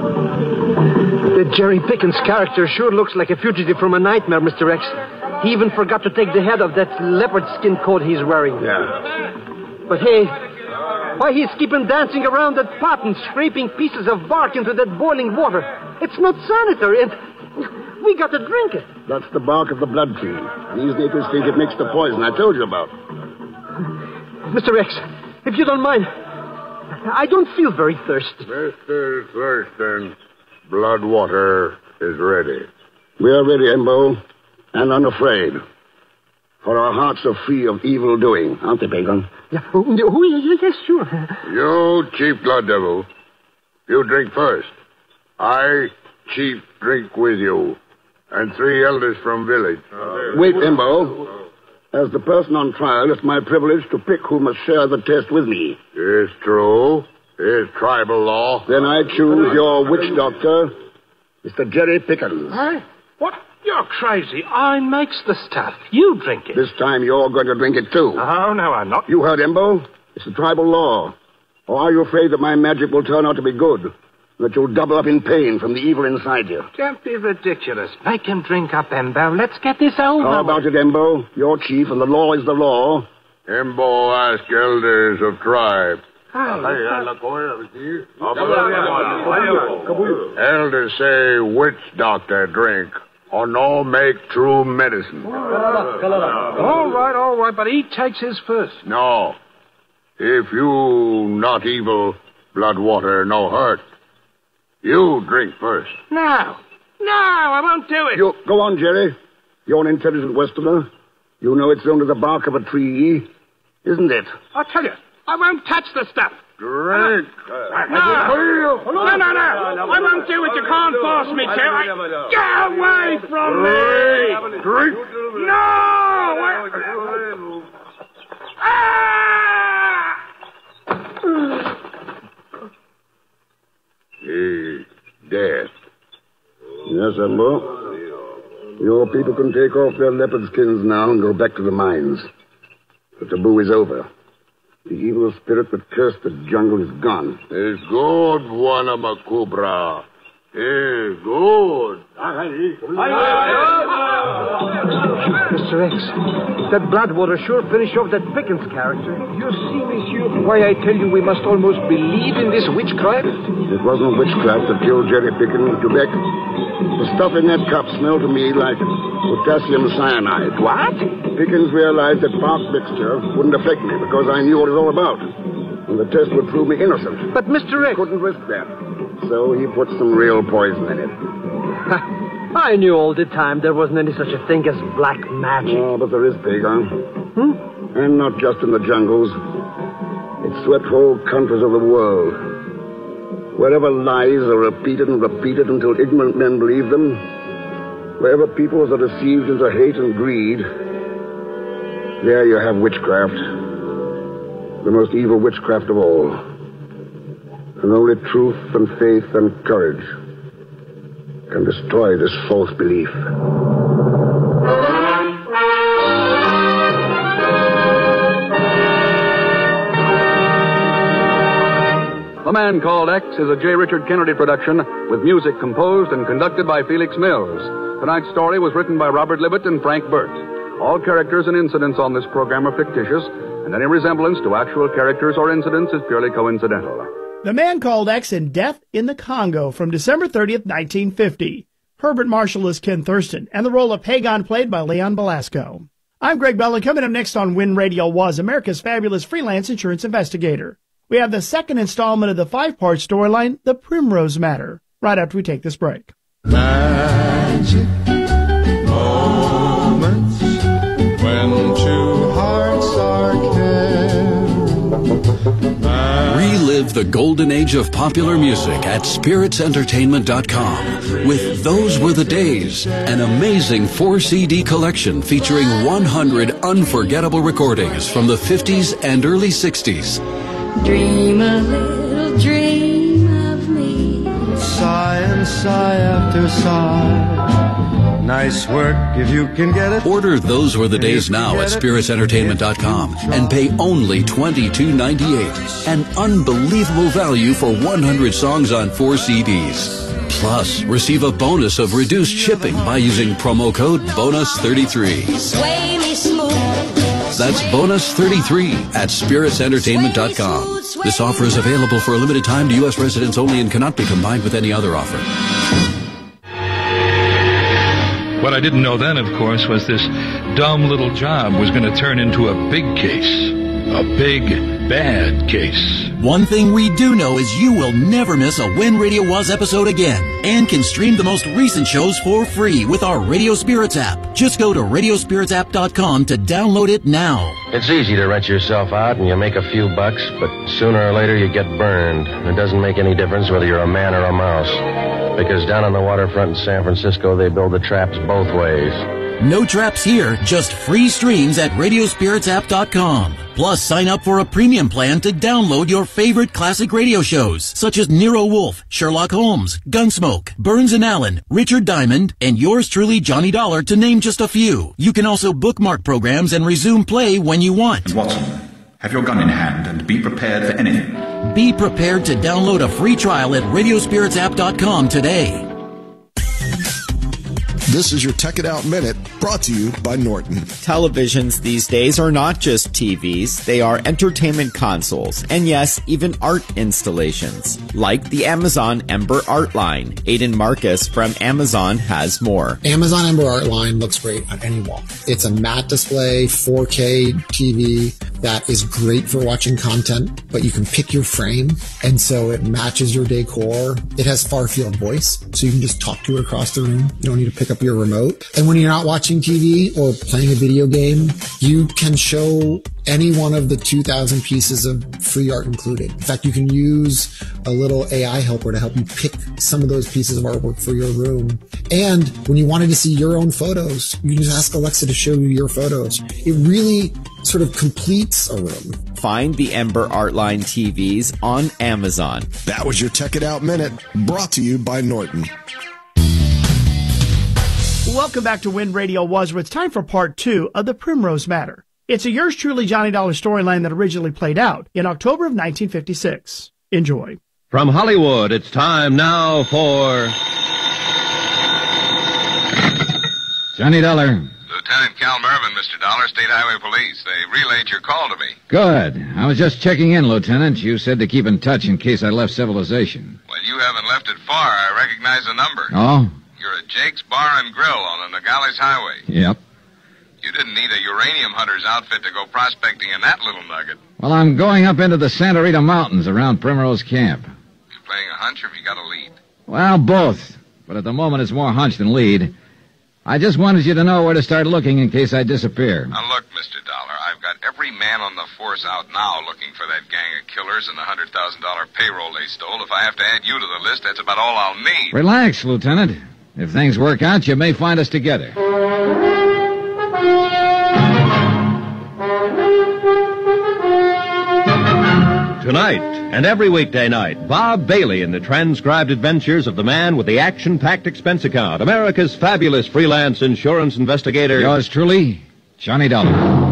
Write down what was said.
The Jerry Pickens character sure looks like a fugitive from a nightmare, Mr. X. He even forgot to take the head off that leopard skin coat he's wearing. Yeah. But hey, why he's keeping dancing around that pot and scraping pieces of bark into that boiling water? It's not sanitary, and we got to drink it. That's the bark of the blood tree. These natives think it makes the poison I told you about. Mr. X, if you don't mind, I don't feel very thirsty. Mr. Thurston, blood water is ready. We are ready, Embo, and unafraid. For our hearts are free of evil doing, aren't they, Pagan? Yeah. Yes, sure. You, Chief Blood Devil, you drink first. I, Chief, drink with you. And 3 elders from village. Wait, Embo. As the person on trial, it's my privilege to pick who must share the test with me. It's true. It's tribal law. Then I choose your witch doctor, Mr. Jerry Pickens. What? You're crazy. I makes the stuff. You drink it. This time you're going to drink it too. Oh, no, I'm not. You heard, Embo? It's the tribal law. Or are you afraid that my magic will turn out to be good? That you'll double up in pain from the evil inside you? Don't be ridiculous. Make him drink up, Embo. Let's get this over. How about it, Embo? You're chief, and the law is the law. Embo ask elders of tribe. Elders say witch doctor drink, or no make true medicine. All right, but he takes his first. No. If you not evil, blood water no hurt. You drink first. No, I won't do it. You go on, Jerry. You're an intelligent Westerner. You know it's only the bark of a tree, isn't it? I'll tell you, I won't touch the stuff. Drink. No. I won't do it. You can't force me to. Get away from me. Drink. No. He's dead. Yes, Embo. Your people can take off their leopard skins now and go back to the mines. The taboo is over. The evil spirit that cursed the jungle is gone. It's good, Wanamakubra. It's good. Mr. X, that blood water sure finished off that Pickens character. You see, monsieur, why I tell you we must almost believe in this witchcraft? It wasn't witchcraft that killed Jerry Pickens in Quebec. The stuff in that cup smelled to me like potassium cyanide. What? Pickens realized that bark mixture wouldn't affect me because I knew what it was all about. And the test would prove me innocent. But Mr. X... Couldn't risk that. So he put some real poison in it. I knew all the time there wasn't any such a thing as black magic. Oh, but there is, Pagan. And not just in the jungles. It swept whole countries of the world. Wherever lies are repeated and repeated until ignorant men believe them, wherever peoples are deceived into hate and greed, there you have witchcraft. The most evil witchcraft of all. And only truth and faith and courage can destroy this false belief. The Man Called X is a J. Richard Kennedy production with music composed and conducted by Felix Mills. Tonight's story was written by Robert Libet and Frank Burt. All characters and incidents on this program are fictitious, and any resemblance to actual characters or incidents is purely coincidental. The Man Called X in Death in the Congo from December 30th, 1950. Herbert Marshall is Ken Thurston, and the role of Pagan played by Leon Belasco. I'm Greg Bell, and coming up next on Win Radio was America's fabulous freelance insurance investigator. We have the second installment of the 5-part storyline, The Primrose Matter, right after we take this break. Magic moments when two hearts are caring. Relive the golden age of popular music at spiritsentertainment.com with Those Were the Days, an amazing 4-CD collection featuring 100 unforgettable recordings from the 50s and early 60s. Dream a little dream of me. Sigh and sigh after sigh. Nice work if you can get it. Order Those Were the Days now at SpiritsEntertainment.com and pay only $22.98. An unbelievable value for 100 songs on 4 CDs. Plus, receive a bonus of reduced shipping by using promo code BONUS33. Sway me smooth. That's BONUS33 at SpiritsEntertainment.com. This offer is available for a limited time to U.S. residents only and cannot be combined with any other offer. What I didn't know then, of course, was this dumb little job was going to turn into a big case. A big, bad case. One thing we do know is you will never miss a When Radio Was episode again, and can stream the most recent shows for free with our Radio Spirits app. Just go to radiospiritsapp.com to download it now. It's easy to rent yourself out and you make a few bucks, but sooner or later you get burned. It doesn't make any difference whether you're a man or a mouse, because down on the waterfront in San Francisco they build the traps both ways. No traps here, just free streams at radiospiritsapp.com. Plus, sign up for a premium plan to download your favorite classic radio shows, such as Nero Wolfe, Sherlock Holmes, Gunsmoke, Burns and Allen, Richard Diamond, and yours truly, Johnny Dollar, to name just a few. You can also bookmark programs and resume play when you want. Watson, have your gun in hand and be prepared for anything. Be prepared to download a free trial at radiospiritsapp.com today. This is your Tech It Out Minute, brought to you by Norton. Televisions these days are not just TVs, they are entertainment consoles, and yes, even art installations, like the Amazon Ember Art Line. Aiden Marcus from Amazon has more. Amazon Ember Art Line looks great on any wall. It's a matte display, 4K TV that is great for watching content, but you can pick your frame, and so it matches your decor. It has far-field voice, so you can just talk to it across the room. You don't need to pick up your remote. And when you're not watching TV or playing a video game, you can show any one of the 2,000 pieces of free art included. In fact, you can use a little AI helper to help you pick some of those pieces of artwork for your room. And when you wanted to see your own photos, you can just ask Alexa to show you your photos. It really sort of completes a room. Find the Ember Art Line TVs on Amazon. That was your Tech It Out Minute, brought to you by Norton. Welcome back to When Radio Was, where it's time for part 2 of The Primrose Matter. It's a yours truly Johnny Dollar storyline that originally played out in October of 1956. Enjoy. From Hollywood, it's time now for Johnny Dollar. Lieutenant Cal Mervin, Mr. Dollar, State Highway Police. They relayed your call to me. Good. I was just checking in, Lieutenant. You said to keep in touch in case I left civilization. Well, you haven't left it far. I recognize the number. Oh? You're at Jake's Bar and Grill on the Nogales Highway. Yep. You didn't need a uranium hunter's outfit to go prospecting in that little nugget. Well, I'm going up into the Santa Rita Mountains around Primrose Camp. You playing a hunch or have you got a lead? Well, both. But at the moment it's more hunch than lead. I just wanted you to know where to start looking in case I disappear. Now look, Mr. Dollar, I've got every man on the force out now looking for that gang of killers and the $100,000 payroll they stole. If I have to add you to the list, that's about all I'll need. Relax, Lieutenant. If things work out, you may find us together. Tonight, and every weekday night, Bob Bailey in the transcribed adventures of the man with the action-packed expense account, America's fabulous freelance insurance investigator. Yours truly, Johnny Dollar.